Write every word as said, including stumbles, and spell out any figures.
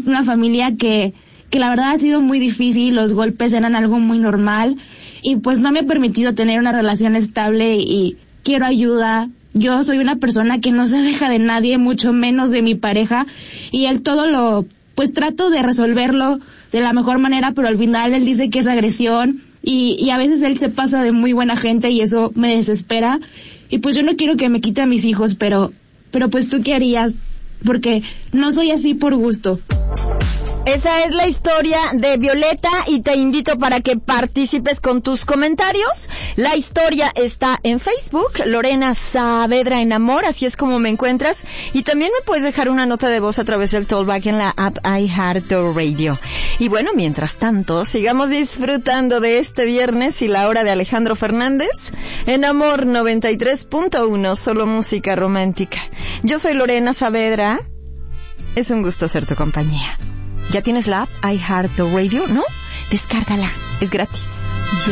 una familia que, que la verdad ha sido muy difícil, los golpes eran algo muy normal y pues no me ha permitido tener una relación estable y quiero ayuda. Yo soy una persona que no se deja de nadie, mucho menos de mi pareja, y él todo lo, pues trato de resolverlo de la mejor manera, pero al final él dice que es agresión y, y a veces él se pasa de muy buena gente y eso me desespera. Y pues yo no quiero que me quite a mis hijos, pero, pero pues tú qué harías, porque no soy así por gusto. Esa es la historia de Violeta y te invito para que participes con tus comentarios. La historia está en Facebook, Lorena Saavedra en Amor, así es como me encuentras. Y también me puedes dejar una nota de voz a través del Talkback en la app iHeartRadio. Y bueno, mientras tanto, sigamos disfrutando de este viernes y la hora de Alejandro Fernández en Amor noventa y tres punto uno, solo música romántica. Yo soy Lorena Saavedra. Es un gusto ser tu compañía. ¿Ya tienes la app iHeartRadio, no? Descárgala, es gratis.